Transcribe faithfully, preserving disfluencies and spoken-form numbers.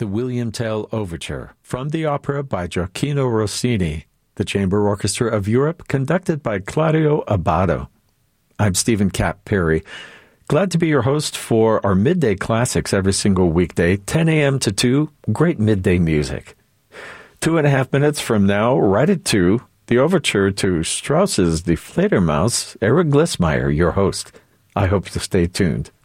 the William Tell Overture from the opera by Gioacchino Rossini, the Chamber Orchestra of Europe, conducted by Claudio Abbado. I'm Stephen Cap Perry. Glad to be your host for our Midday Classics every single weekday, ten a.m. to two, great midday music. Two and a half minutes from now, right at two, the overture to Strauss's Die Fledermaus, Eric Glissmeyer, your host. I hope to stay tuned.